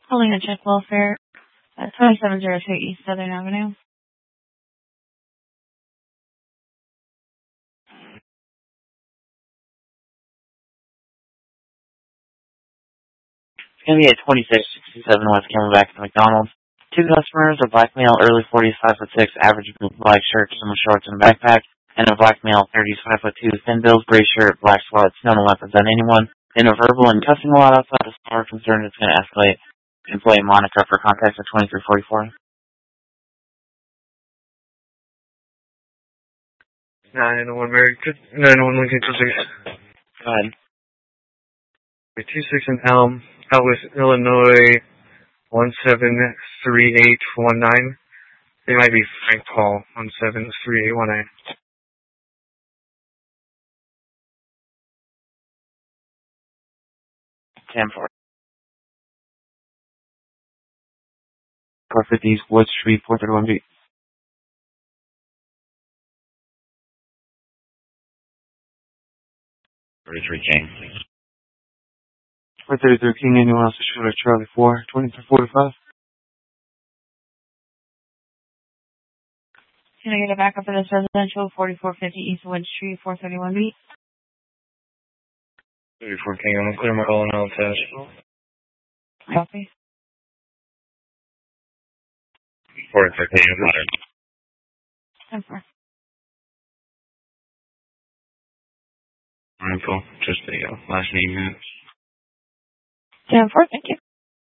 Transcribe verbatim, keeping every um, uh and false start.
Calling to check welfare at twenty-seven oh two East Southern Avenue. It's going to be at twenty-six sixty-seven West Camelback at McDonald's. Two customers, a black male, early forties, five foot six, average blue, black shirt, camel shorts, and backpack, and a black male, thirties, five foot two, thin bills, gray shirt, black sweats, no weapons on anyone. In a verbal and cussing a lot outside the store, concerned it's going to escalate. Employee monitor for contacts at twenty-three forty-four. nine one Mary, nine one Lincoln, two six. Go ahead. two six in Elm, Ellis, Illinois, one seven three eight one nine. They might be Frank Paul, one seven three eight one nine. ten four. four fifty East Wood Street, four thirty-one B. Ridge King. four thirty-three King, anyone else to shoot at Charlie four, twenty-three forty-five. Can I get a backup for this residential, forty-four fifty East Wood Street, four thirty-one B? thirty-four King, I'm going to clear my call and I'll attach. Copy. forty-four King, ten four. Info, just the uh, last name. ten four, thank you.